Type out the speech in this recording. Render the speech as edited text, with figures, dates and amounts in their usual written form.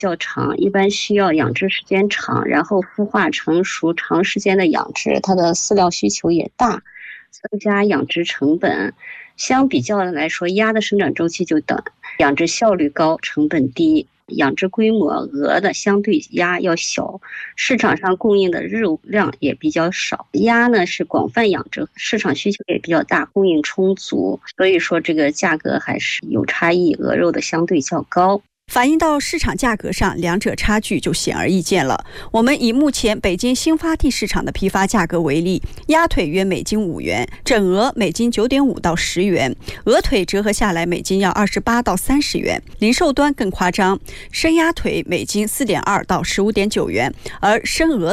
较长，一般需要养殖时间长，然后孵化成熟，长时间的养殖，它的饲料需求也大，增加养殖成本。相比较来说，鸭的生长周期就短，养殖效率高，成本低。养殖规模鹅的相对鸭要小，市场上供应的肉量也比较少。鸭呢是广泛养殖，市场需求也比较大，供应充足，所以说这个价格还是有差异，鹅肉的相对较高。 反映到市场价格上，两者差距就显而易见了。我们以目前北京新发地市场的批发价格为例，鸭腿约每斤5元，整鹅每斤9.5到10元，鹅腿折合下来每斤要28到30元。零售端更夸张，生鸭腿每斤4.2到15.9元，而生鹅